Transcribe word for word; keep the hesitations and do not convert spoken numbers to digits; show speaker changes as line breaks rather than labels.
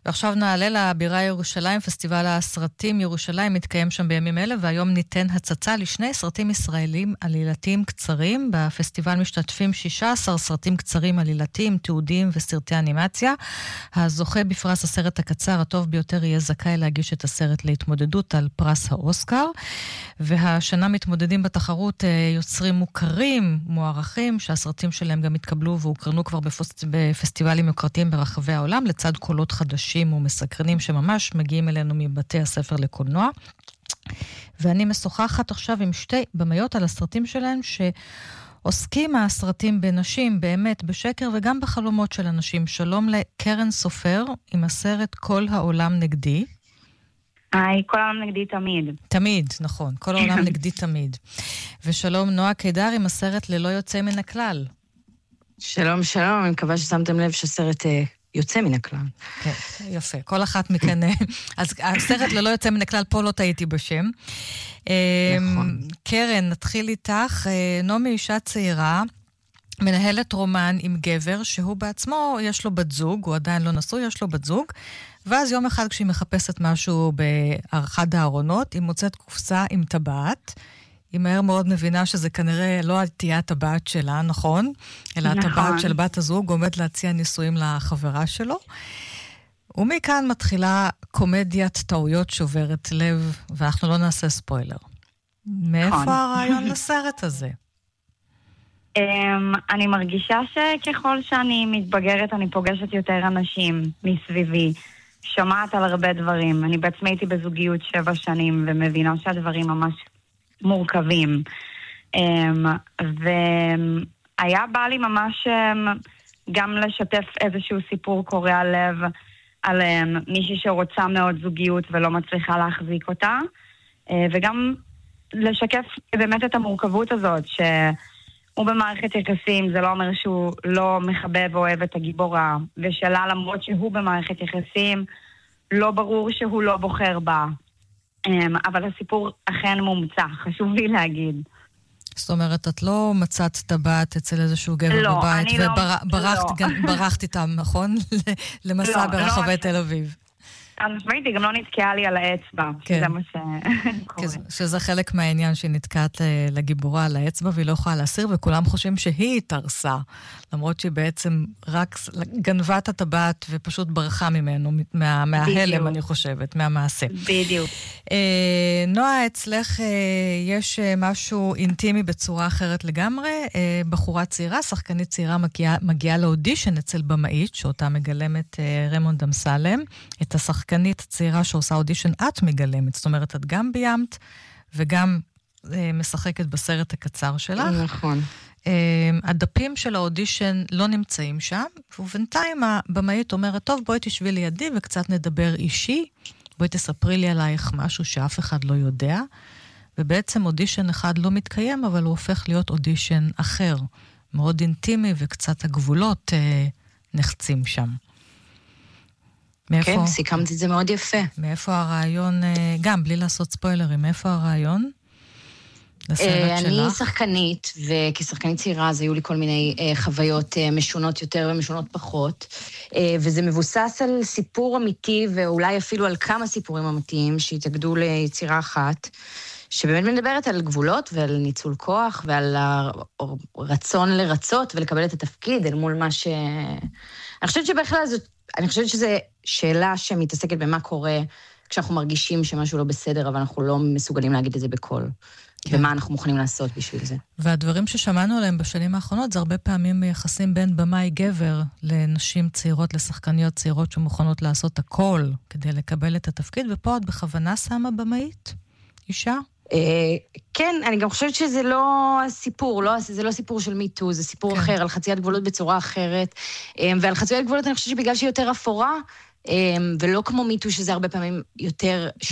ועכשיו נעלה לבירה ירושלים, פסטיבל הסרטים ירושלים מתקיים שם בימים אלה, והיום ניתן הצצה לשני סרטים ישראלים עלילתיים קצרים. בפסטיבל משתתפים שישה עשר סרטים קצרים עלילתיים, תיעודיים וסרטי אנימציה. הזוכה בפרס הסרט הקצר הטוב ביותר יהיה זכאי להגיש את הסרט להתמודדות על פרס האוסקר. והשנה מתמודדים בתחרות יוצרים מוכרים, מוערכים, שהסרטים שלהם גם התקבלו והוקרנו כבר בפסטיבלים יוקרתיים ברחבי העולם, לצד קולות חדשים ומסקרנים שממש מגיעים אלינו מבתי הספר לקולנוע. ואני משוחחת עכשיו עם שתי במאיות על הסרטים שלהם, שעוסקים הסרטים בנשים, באמת, בשקר וגם בחלומות של אנשים. שלום לקרן סופר, עם הסרט כל העולם נגדי.
היי, כל העולם נגדי תמיד.
תמיד, נכון. כל העולם נגדי תמיד. ושלום נועה קידר עם הסרט ללא יוצא מן הכלל.
שלום, שלום. אני מקווה ששמתם לב שהסרט יוצא מן הכלל.
כן, יפה. כל אחת מכאן. אז הסרט ללא יוצא מן הכלל, פה לא טעיתי בשם.
נכון.
קרן, נתחיל איתך. נעמי אישה צעירה, מנהלת רומן עם גבר, שהוא בעצמו, יש לו בת זוג, הוא עדיין לא נשוי, יש לו בת זוג, ואז יום אחד כשהיא מחפשת משהו באחד הארונות, היא מוצאת קופסה עם טבעת, היא מהר מאוד מבינה שזה כנראה לא תהיה הטבעת שלה, נכון? אלא
נכון.
הטבעת של בת הזוג עומד להציע נישואים לחברה שלו. ומכאן מתחילה קומדיית טעויות שוברת לב, ואנחנו לא נעשה ספוילר. מאיפה
נכון.
הרעיון לסרט הזה?
Um, אני מרגישה שככל שאני מתבגרת אני פוגשת יותר אנשים מסביבי, שומעת על הרבה דברים. אני בעצמי הייתי בזוגיות שבע שנים ומבינה שהדברים ממש מורכבים. Um, והיה בא לי ממש um, גם לשתף איזשהו סיפור קורע לב על um, מישהי שרוצה מאוד זוגיות ולא מצליחה להחזיק אותה, uh, וגם לשקף באמת את המורכבות הזאת ש... הוא במערכת יחסים, זה לא אומר שהוא לא מחבב ואוהב את הגיבורה, ושאלה למרות שהוא במערכת יחסים, לא ברור שהוא לא בוחר בה. אבל הסיפור אכן מומצא, חשוב לי להגיד.
זאת אומרת, את לא מצאת טבעת אצל איזשהו גבר
לא,
בבית,
אני
וברחת
לא.
איתם, נכון? למסע
לא,
ברחבי
לא.
תל אביב.
אני משמעית, היא גם לא נתקעה לי על האצבע,
כן.
שזה מה שקורה.
שזה חלק מהעניין שהיא נתקעת לגיבורה על האצבע, והיא לא יכולה להסיר, וכולם חושבים שהיא התארסה, למרות שהיא בעצם רק גנבה את הטבעת ופשוט ברחה ממנו, מה, מההלם, אני חושבת, מהמעשה.
בדיוק.
אה, נועה, אצלך אה, יש משהו אינטימי בצורה אחרת לגמרי. אה, בחורה צעירה, שחקנית צעירה מגיעה, מגיעה לאודישן אצל במאית, שאותה מגלמת אה, רמונד אמסלם, את השחקנית שחקנית צעירה שעושה אודישן את מגלמת, זאת אומרת, את גם ביימת וגם אה, משחקת בסרט הקצר שלך.
נכון.
אה, הדפים של האודישן לא נמצאים שם, ובינתיים הבמאית אומרת, טוב, בואי תשבי לידי וקצת נדבר אישי, בואי תספרי לי עלייך משהו שאף אחד לא יודע, ובעצם אודישן אחד לא מתקיים, אבל הוא הופך להיות אודישן אחר, מאוד אינטימי וקצת הגבולות אה, נחצים שם.
כן, סיכמת את זה מאוד יפה.
מאיפה הרעיון, גם בלי לעשות ספוילרים, מאיפה הרעיון לסרט שלך?
אני שחקנית, וכשחקנית צעירה אז היו לי כל מיני חוויות משונות יותר ומשונות פחות, וזה מבוסס על סיפור אמיתי, ואולי אפילו על כמה סיפורים אמיתיים שהתאגדו ליצירה אחת, שבאמת מדברת על גבולות ועל ניצול כוח, ועל הרצון לרצות ולקבל את התפקיד אל מול מה ש... אני חושבת שבכלל זאת... אני חושבת שזו שאלה שמתעסקת במה קורה כשאנחנו מרגישים שמשהו לא בסדר, אבל אנחנו לא מסוגלים להגיד את זה בקול. כן. ומה אנחנו מוכנים לעשות בשביל זה.
והדברים ששמענו עליהם בשנים האחרונות, זה הרבה פעמים ביחסים בין במאי גבר לנשים צעירות, לשחקניות צעירות שמוכנות לעשות הכל כדי לקבל את התפקיד, ופה את בכוונה שמה במאית? אישה?
כן, אני גם חושבת שזה לא סיפור, לא, זה לא סיפור של מיטו, זה סיפור אחר, על חציית גבולות בצורה אחרת, ועל חציית גבולות אני חושבת שבגלל שהיא יותר אפורה, ולא כמו מיטו שזה הרבה פעמים יותר